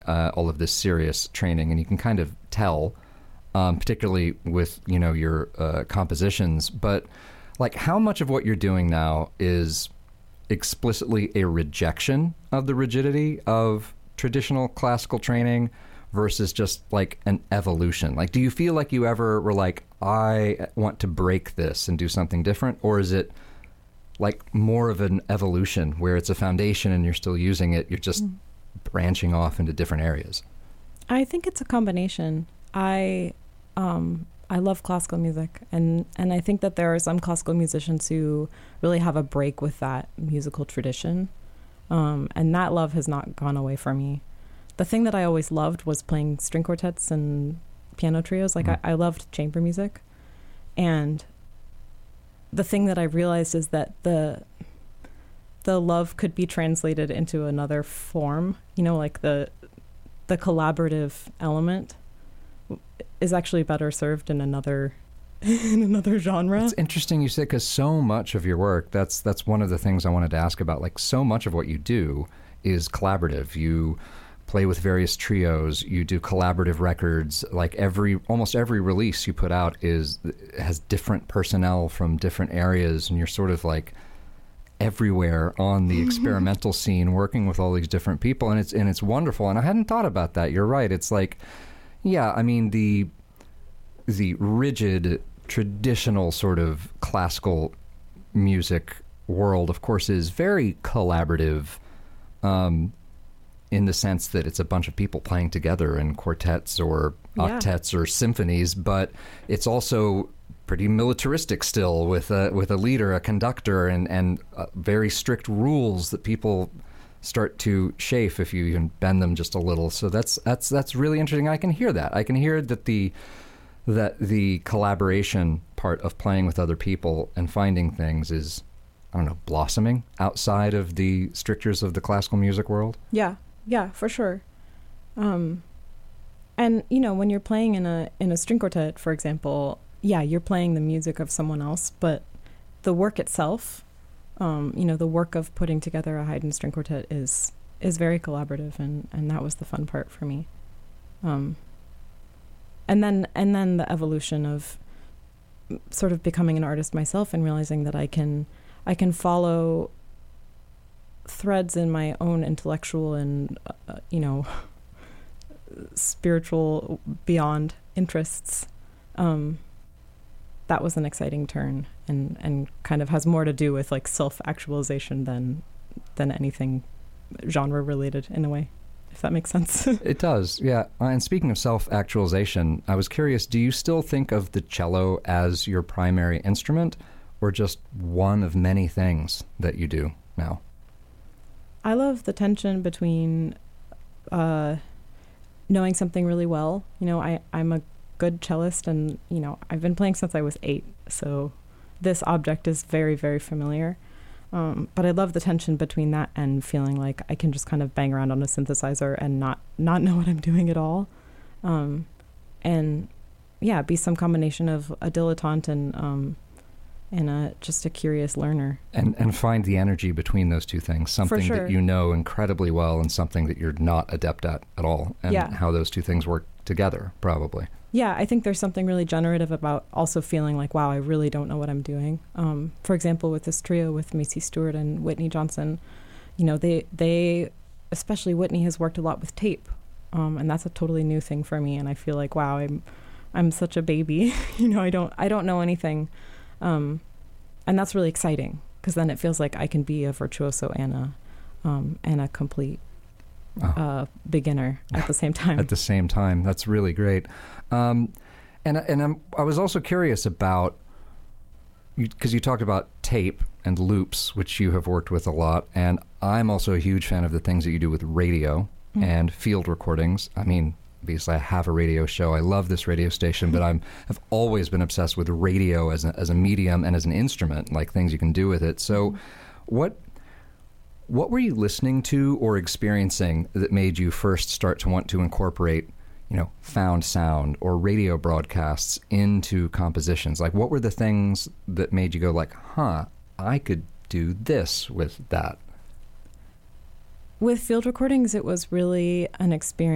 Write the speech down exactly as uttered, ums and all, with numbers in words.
uh, all of this serious training, and you can kind of tell, um, particularly with, you know, your uh, compositions. But like, how much of what you're doing now is explicitly a rejection of the rigidity of traditional classical training versus just like an evolution? Like, do you feel like you ever were like, I want to break this and do something different? Or is it like more of an evolution where it's a foundation and you're still using it, you're just mm. branching off into different areas? I think it's a combination. I um, I love classical music, and, and I think that there are some classical musicians who really have a break with that musical tradition, um, and that love has not gone away from me. The thing that I always loved was playing string quartets and piano trios. Like, mm. I, I loved chamber music, and the thing that I realized is that the the love could be translated into another form. You know, like the the collaborative element is actually better served in another in another genre. It's interesting you said, because so much of your work, that's that's one of the things I wanted to ask about. Like, so much of what you do is collaborative. You play with various trios, you do collaborative records. Like, every almost every release you put out is has different personnel from different areas, and you're sort of like everywhere on the experimental scene, working with all these different people, and it's and it's wonderful. And I hadn't thought about that. You're right. It's like, yeah, I mean, the the rigid traditional sort of classical music world, of course, is very collaborative. Um, in the sense that it's a bunch of people playing together in quartets or octets yeah. or symphonies, but it's also pretty militaristic still, with a, with a leader, a conductor, and, and uh, very strict rules that people start to chafe if you even bend them just a little. So that's that's that's really interesting. I can hear that. I can hear that the that the collaboration part of playing with other people and finding things is, I don't know, blossoming outside of the strictures of the classical music world. Yeah. Yeah, for sure. Um, and, you know, when you're playing in a in a string quartet, for example, yeah, you're playing the music of someone else, but the work itself, um, you know, the work of putting together a Haydn string quartet is is very collaborative, and, and that was the fun part for me. Um, and then and then the evolution of sort of becoming an artist myself and realizing that I can I can follow threads in my own intellectual and, uh, you know, spiritual beyond interests. Um, that was an exciting turn, and, and kind of has more to do with like self-actualization than than anything genre related, in a way, if that makes sense. It does, yeah. Uh, and speaking of self-actualization, I was curious, do you still think of the cello as your primary instrument, or just one of many things that you do now? I love the tension between uh, knowing something really well. You know, I, I'm a good cellist, and, you know, I've been playing since I was eight, so this object is very, very familiar. Um, but I love the tension between that and feeling like I can just kind of bang around on a synthesizer and not, not know what I'm doing at all. Um, and, yeah, be some combination of a dilettante and... Um, and a, just a curious learner. And and find the energy between those two things, something sure. that you know incredibly well and something that you're not adept at at all, and yeah. how those two things work together, probably. Yeah, I think there's something really generative about also feeling like, wow, I really don't know what I'm doing. Um, for example, with this trio with Macy Stewart and Whitney Johnson, you know, they, they especially Whitney, has worked a lot with tape, um, and that's a totally new thing for me, and I feel like, wow, I'm I'm such a baby. you know, I don't I don't know anything. Um, and that's really exciting, because then it feels like I can be a virtuoso and a, um, and a complete oh. uh, beginner at the same time. At the same time. That's really great. Um, and and I'm, I was also curious about, because you, you talked about tape and loops, which you have worked with a lot, and I'm also a huge fan of the things that you do with radio mm. and field recordings. I mean, obviously I have a radio show. I love this radio station, but I'm I've always been obsessed with radio as a, as a medium and as an instrument, like things you can do with it. So what what were you listening to or experiencing that made you first start to want to incorporate, you know, found sound or radio broadcasts into compositions? Like, what were the things that made you go like, huh, I could do this with that? With field recordings, it was really an experience